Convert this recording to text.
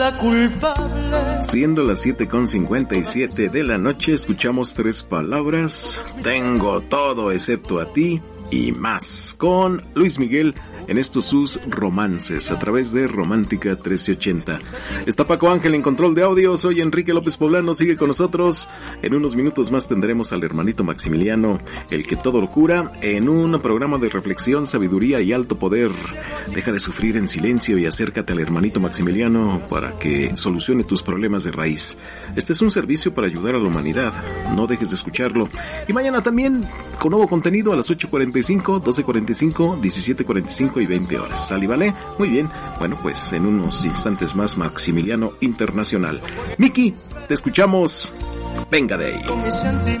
Siendo las 7:57 de la noche, escuchamos tres palabras: tengo todo excepto a ti y más, con Luis Miguel en estos sus romances a través de Romántica 1380. Está Paco Ángel en control de audio, soy Enrique López Poblano, sigue con nosotros. En unos minutos más tendremos al hermanito Maximiliano, el que todo lo cura, en un programa de reflexión, sabiduría y alto poder. Deja de sufrir en silencio y acércate al hermanito Maximiliano para que solucione tus problemas de raíz. Este es un servicio para ayudar a la humanidad, no dejes de escucharlo. Y mañana también con nuevo contenido a las 8:45, 12:45, 17:45 y 20 horas. ¿Sale, vale? Muy bien. Bueno, pues en unos instantes más, Maximiliano Internacional. Miki, te escuchamos. Venga de ahí.